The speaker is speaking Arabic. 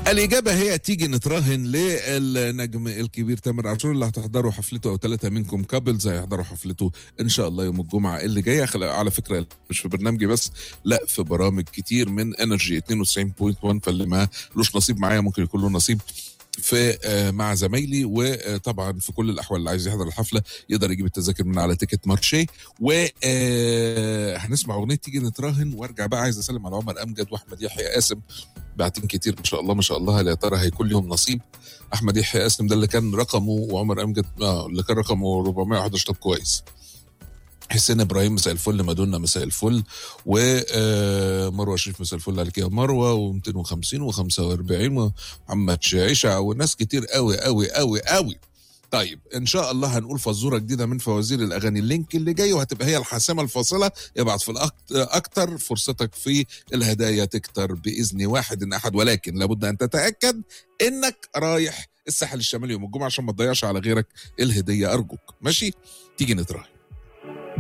الإجابة هي تيجي نتراهن للنجم الكبير تامر عاشور اللي هتحضروا حفلته، أو 3 منكم كابلز هيحضروا حفلته إن شاء الله يوم الجمعة اللي جاية. على فكرة مش في برنامجي بس، لا في برامج كتير من انرجي 92.1، فاللي ما لوش نصيب معايا ممكن يكون له نصيب في مع زمايلي. وطبعا في كل الاحوال اللي عايز يحضر الحفله يقدر يجيب التذاكر من على تيكت مارشي. وهنسمع اغنيه تيجي نتراهن، وارجع بقى عايز اسلم على عمر امجد واحمد يحيى قاسم، باعتين كتير ما شاء الله ما شاء الله. هل يا ترى هيكون لهم نصيب؟ احمد يحيى قاسم ده اللي كان رقمه، وعمر امجد اللي كان رقمه 411. طب كويس. حسين ابراهيم مساء الفل، مادونا مساء الفل، ومروه شريف مساء الفل عليك يا مروه، و250 و45 ومحمد شعيشه وناس كتير قوي قوي قوي قوي. طيب ان شاء الله هنقول فزوره جديده من فوازير الاغاني اللينك اللي جاي، وهتبقى هي الحاسمه الفاصله. ابعت في اكتر فرصتك في الهدايا تكتر باذن واحد ان احد، ولكن لابد ان تتاكد انك رايح الساحل الشمالي يوم الجمعه عشان ما تضيعش على غيرك الهديه ارجوك. ماشي؟ تيجي نتراهن.